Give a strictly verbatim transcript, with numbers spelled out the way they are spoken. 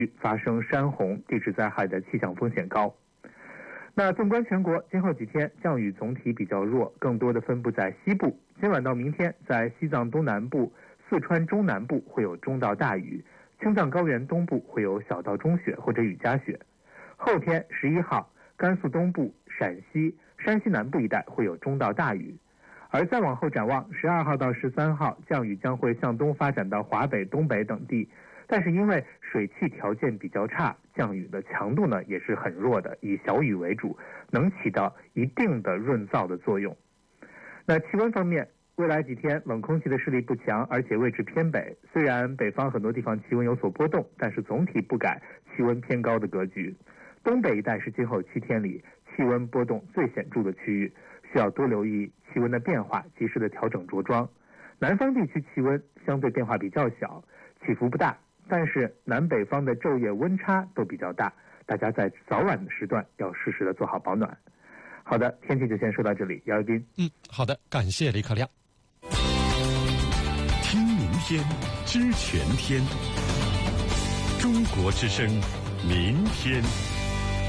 发生山洪、地质灾害的气象风险高。那纵观全国，今后几天降雨总体比较弱，更多的分布在西部。今晚到明天，在西藏东南部、四川中南部会有中到大雨，青藏高原东部会有小到中雪或者雨夹雪。后天十一号，甘肃东部、陕西、山西南部一带会有中到大雨。而再往后展望，十二号到十三号，降雨将会向东发展到华北、东北等地，但是因为水汽条件比较差，降雨的强度呢也是很弱的，以小雨为主，能起到一定的润燥的作用。那气温方面，未来几天冷空气的势力不强，而且位置偏北，虽然北方很多地方气温有所波动，但是总体不改气温偏高的格局。东北一带是今后七天里气温波动最显著的区域，需要多留意气温的变化，及时的调整着装。南方地区气温相对变化比较小，起伏不大，但是南北方的昼夜温差都比较大，大家在早晚的时段要适时的做好保暖。好的，天气就先说到这里，姚一斌。 嗯，好的，感谢李克亮。 听明天，知全天。中国之声，明天。